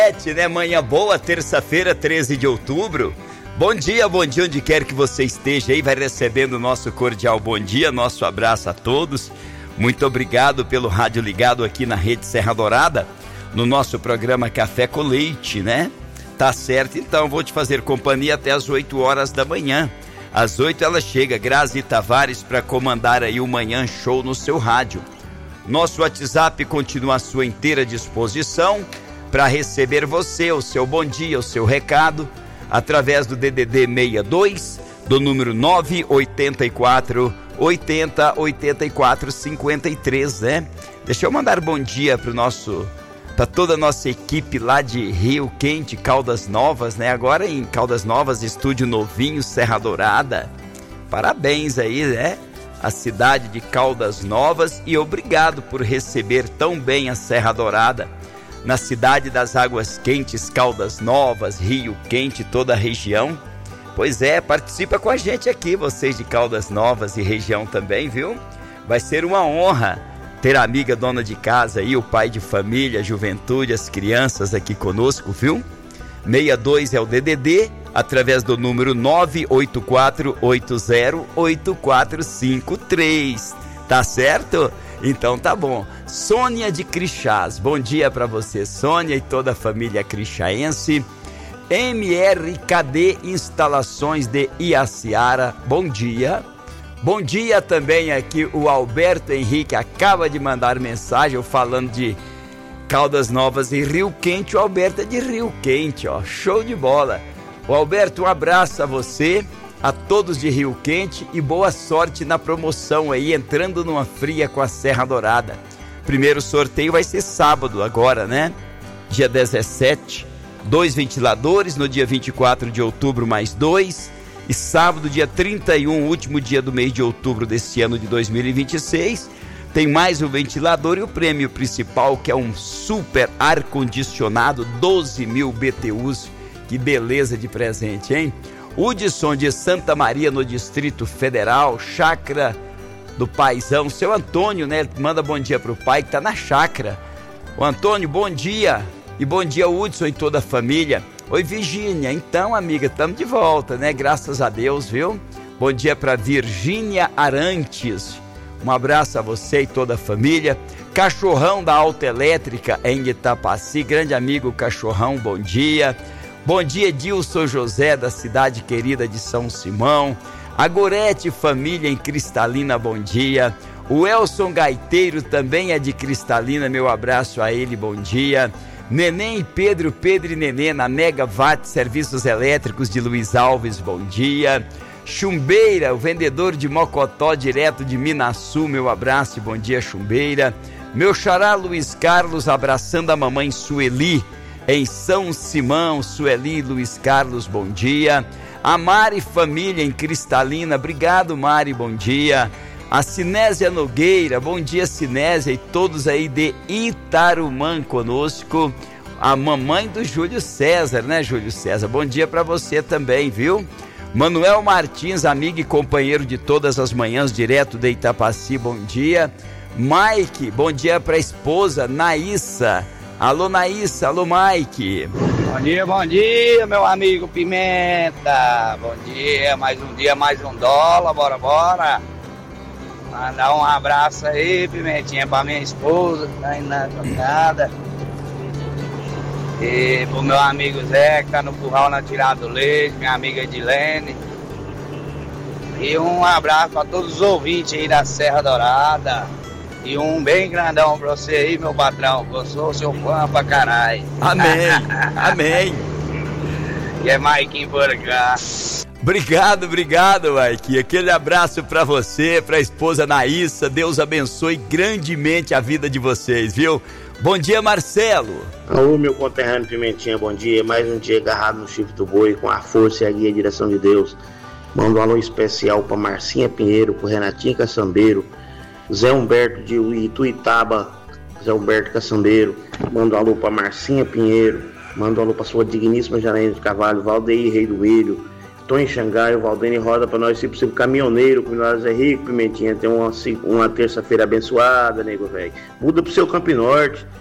Né? Manhã boa, terça-feira, 13 de outubro. Bom dia onde quer que você esteja aí, vai recebendo o nosso cordial bom dia, nosso abraço a todos. Muito obrigado pelo rádio ligado aqui na Rede Serra Dourada, no nosso programa Café com Leite, né? Tá certo, então vou te fazer companhia até as 8 horas da manhã. Às 8 ela chega, Grazi Tavares, para comandar aí o Manhã Show no seu rádio. Nosso WhatsApp continua à sua inteira disposição para receber você, o seu bom dia, o seu recado, através do DDD 62, do número 984 80 84 53, né? Deixa eu mandar bom dia para toda a nossa equipe lá de Rio Quente, Caldas Novas, né? Agora em Caldas Novas, estúdio novinho, Serra Dourada. Parabéns aí, né? A cidade de Caldas Novas, e obrigado por receber tão bem a Serra Dourada. Na cidade das águas quentes, Caldas Novas, Rio Quente, toda a região. Pois é, participa com a gente aqui, vocês de Caldas Novas e região também, viu? Vai ser uma honra ter a amiga dona de casa aí, o pai de família, a juventude, as crianças aqui conosco, viu? 62 é o DDD, através do número 984808453. Tá certo? Então tá bom. Sônia de Crixás, bom dia para você, Sônia, e toda a família crixaense. MRKD Instalações de Iaciara, bom dia. Bom dia também aqui o Alberto Henrique, acaba de mandar mensagem falando de Caldas Novas e Rio Quente. O Alberto é de Rio Quente, ó, show de bola. O Alberto, um abraço a você, a todos de Rio Quente, e boa sorte na promoção aí, entrando numa fria com a Serra Dourada. Primeiro sorteio vai ser sábado agora, né? Dia 17, 2 ventiladores, no dia 24 de outubro mais 2, e sábado, dia 31, último dia do mês de outubro desse ano de 2026, tem mais um ventilador e o prêmio principal, que é um super ar-condicionado, 12 mil BTUs. Que beleza de presente, hein? Hudson de Santa Maria, no Distrito Federal, chácara do paizão, seu Antônio, né? Manda bom dia pro pai que tá na chácara. O Antônio, bom dia. E bom dia, Hudson, e toda a família. Oi, Virgínia. Então, amiga, estamos de volta, né? Graças a Deus, viu? Bom dia para Virgínia Arantes. Um abraço a você e toda a família. Cachorrão da Autoelétrica em Itapaci, grande amigo Cachorrão, bom dia. Bom dia, Edilson José, da cidade querida de São Simão. A Gorete família em Cristalina, bom dia. O Elson Gaiteiro também é de Cristalina, meu abraço a ele, bom dia. Neném e Pedro e Nenê na Mega Watt Serviços Elétricos de Luiz Alves, bom dia. Chumbeira, o vendedor de Mocotó, direto de Minasul, meu abraço e bom dia, Chumbeira. Meu xará Luiz Carlos, abraçando a mamãe Sueli, em São Simão. Sueli e Luiz Carlos, bom dia. A Mari família em Cristalina, obrigado Mari, bom dia. A Sinésia Nogueira, bom dia Sinésia, e todos aí de Itarumã conosco. A mamãe do Júlio César, né, Júlio César? Bom dia para você também, viu? Manuel Martins, amigo e companheiro de todas as manhãs, direto de Itapaci, bom dia. Mike, bom dia para a esposa Naíssa. Alô Naíssa, alô Mike. Bom dia, meu amigo Pimenta. Bom dia, mais um dólar, bora. Mandar um abraço aí, Pimentinha, pra minha esposa que tá indo na tocada. E pro meu amigo Zé, que tá no curral na Tirada do Leite, minha amiga Edilene. E um abraço pra todos os ouvintes aí da Serra Dourada. E um bem grandão pra você aí, meu patrão, que eu sou seu fã pra caralho. Amém, amém. E é Maiquinho por cá. Obrigado, Mike. Aquele abraço pra você, pra esposa Naíssa. Deus abençoe grandemente a vida de vocês, viu? Bom dia, Marcelo. Ô, meu conterrâneo Pimentinha, bom dia. Mais um dia agarrado no chifre do boi, com a força e a guia e a direção de Deus. Mando um alô especial pra Marcinha Pinheiro, pro Renatinho Caçambeiro, Zé Humberto de Ituitaba, Zé Humberto Caçambeiro. Mando um alô pra Marcinha Pinheiro. Mando um alô pra sua digníssima Janaína de Carvalho, Valdeir Rei do Ilho, Tony Xangai, o Valdene Roda pra nós, se possível, caminhoneiro, com nós é rico, Pimentinha. Tem uma terça-feira abençoada, nego velho. Muda pro seu Campo Norte,